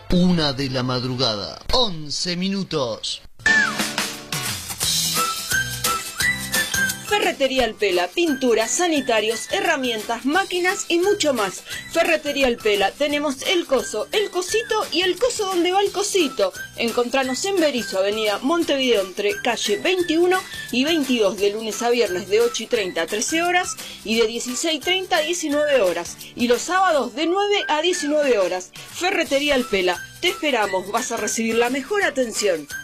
1 de la madrugada, 11 minutos. Ferretería El Pela, pinturas, sanitarios, herramientas, máquinas y mucho más. Ferretería El Pela, tenemos el coso, el cosito y el coso donde va el cosito. Encontranos en Berizo, avenida Montevideo, entre calle 21 y 22, de lunes a viernes de 8:30 a 13 horas y de 16:30 a 19 horas. Y los sábados de 9 a 19 horas. Ferretería El Pela, te esperamos, vas a recibir la mejor atención.